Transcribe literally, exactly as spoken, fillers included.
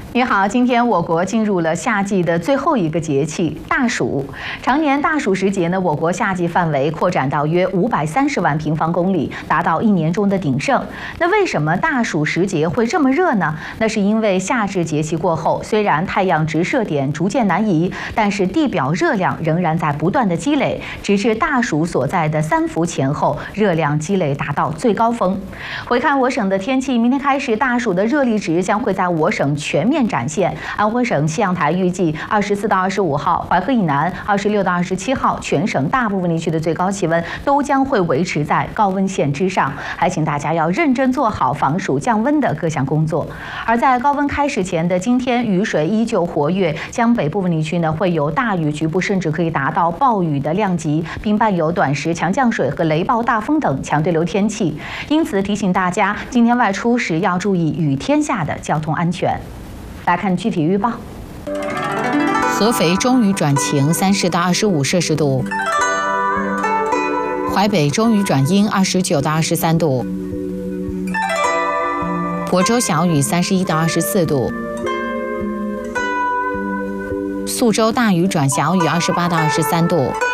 你好，今天我国进入了夏季的最后一个节气大暑。常年大暑时节呢，我国夏季范围扩展到约五百三十万平方公里，达到一年中的鼎盛。那为什么大暑时节会这么热呢？那是因为夏至节气过后，虽然太阳直射点逐渐南移，但是地表热量仍然在不断的积累，直至大暑所在的三伏前后，热量积累达到最高峰。回看我省的天气，明天开始大暑的热力值将会在我省全面展现。安徽省气象台预计，二十四到二十五号，淮河以南；二十六到二十七号，全省大部分地区的最高气温都将会维持在高温线之上。还请大家要认真做好防暑降温的各项工作。而在高温开始前的今天，雨水依旧活跃，江北部分地区呢会有大雨，局部甚至可以达到暴雨的量级，并伴有短时强降水和雷暴大风等强对流天气。因此提醒大家，今天外出时要注意雨天下的交通安全。来看具体预报。合肥中雨转晴，三十到二十五摄氏度；淮北中雨转阴，二十九到二十三度；亳州小雨，三十一到二十四度；宿州大雨转小雨，二十八到二十三度。